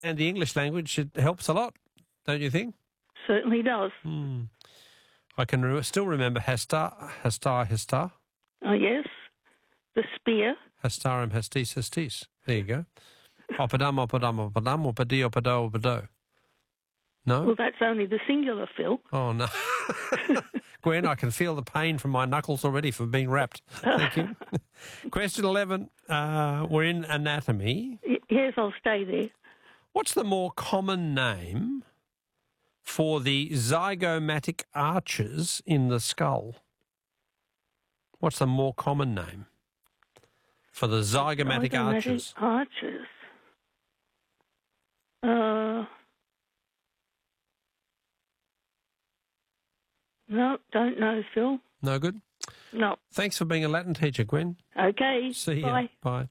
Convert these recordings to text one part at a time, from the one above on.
And the English language, it helps a lot, don't you think? Certainly does. I can still remember hastar. Oh, yes. The spear. Hastarum hastis hastis. There you go. Opadum, opadum, opadum, opadi, opado, opado. No? Well, that's only the singular, Phil. Oh, no. Gwen, I can feel the pain from my knuckles already for being wrapped. Thank you. Question 11. We're in anatomy. Yes, I'll stay there. What's the more common name for the zygomatic arches in the skull? What's the more common name for the zygomatic arches? Arches. No, don't know, Phil. No good? No. Thanks for being a Latin teacher, Gwen. Okay. See you. Bye. Bye.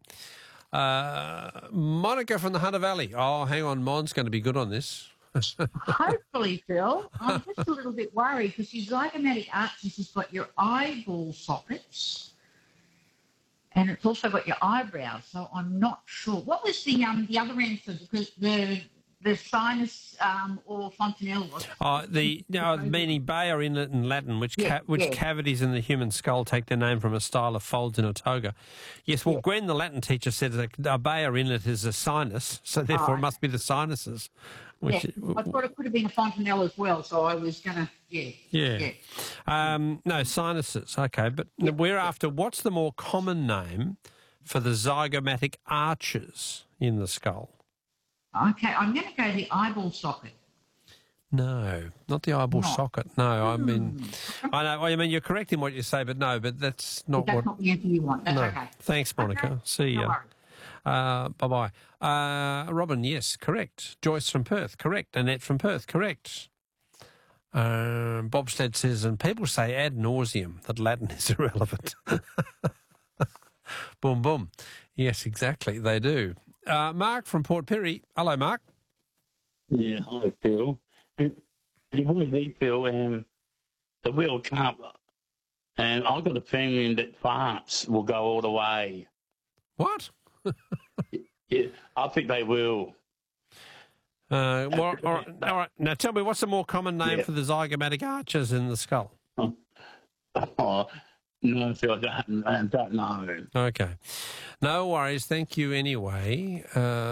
Monica from the Hunter Valley. Oh, hang on. Mon's going to be good on this. Hopefully, Phil. I'm just a little bit worried because your zygomatic arches has got your eyeball sockets and it's also got your eyebrows, so I'm not sure. What was the other answer? Because the sinus or fontanelle was meaning bay or inlet in Latin, which cavities in the human skull take their name from a style of folds in a toga. Yes, well, Gwen, the Latin teacher, said that a bay or inlet is a sinus, so therefore it must be the sinuses. I thought it could have been a fontanelle as well, so I was going to, no, sinuses, okay, but we're after what's the more common name for the zygomatic arches in the skull? Okay, I'm going to go the eyeball socket. No, not the eyeball socket. No, I mean, I know. I mean, you're correct in what you say, but no, but that's not that's not the answer you want. That's okay. Thanks, Monica. Okay. See you. No worries. Bye-bye. Robin, yes, correct. Joyce from Perth, correct. Annette from Perth, correct. Bobsled says, and people say ad nauseum, that Latin is irrelevant. Boom, boom. Yes, exactly, they do. Mark from Port Pirie. Hello, Mark. Yeah, hi, Phil. And hi, Phil, the World Cup, and I've got a feeling that farts will go all the way. What? Yeah, I think they will. All right. Now tell me, what's the more common name for the zygomatic arches in the skull? No, Phil, I don't know. Okay. No worries. Thank you anyway.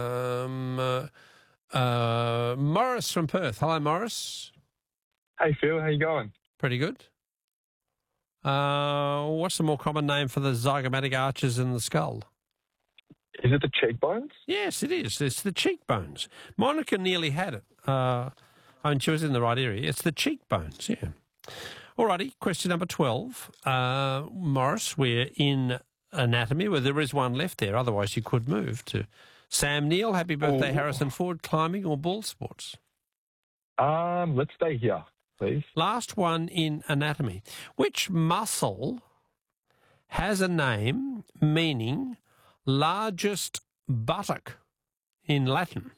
Morris from Perth. Hello, Morris. Hey, Phil. How you going? Pretty good. What's the more common name for the zygomatic arches in the skull? Is it the cheekbones? Yes, it is. It's the cheekbones. Monica nearly had it. I mean, she was in the right area. It's the cheekbones, yeah. Alrighty, question number 12. Morris, we're in anatomy, where there is one left there. Otherwise, you could move to Sam Neill. Happy birthday, Harrison Ford. Climbing or ball sports? Let's stay here, please. Last one in anatomy. Which muscle has a name meaning largest buttock in Latin?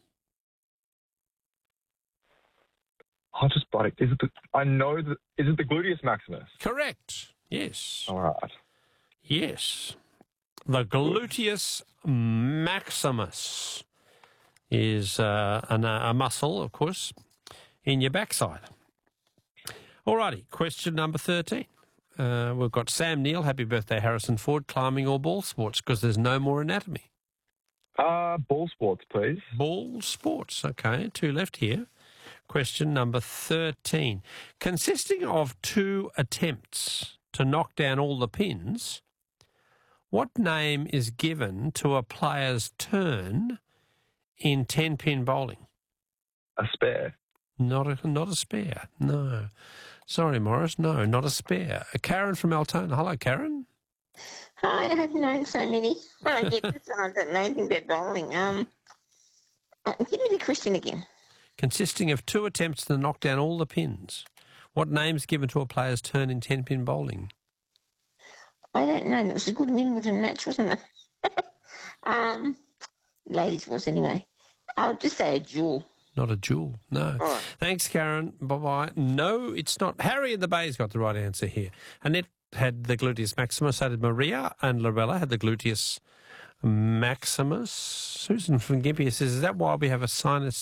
Largest buttock. Is it the gluteus maximus? Correct. Yes. All right. Yes. The gluteus maximus is a muscle, of course, in your backside. Alrighty, question number 13. We've got Sam Neill, happy birthday, Harrison Ford, climbing or ball sports, because there's no more anatomy. Ball sports, please. Ball sports, okay, two left here. Question number 13. Consisting of 2 attempts to knock down all the pins, what name is given to a player's turn in 10-pin bowling? A spare. Not a spare, no. Sorry, Morris, no, not a spare. Karen from Altona. Hello, Karen. Hi, I've known so many. I get this, I don't know anything about bowling. Give me the question again. Consisting of 2 attempts to knock down all the pins, what name's given to a player's turn in 10-pin bowling? I don't know. It was a good Wimbledon match, wasn't it? Ladies was anyway. I'll just say a duel. Not a duel, no. Right. Thanks, Karen. Bye-bye. No, it's not. Harry in the Bay's got the right answer here. Annette had the gluteus maximus, so did Maria, and Lorella had the gluteus Maximus. Susan from Gympie says, is that why we have a sinus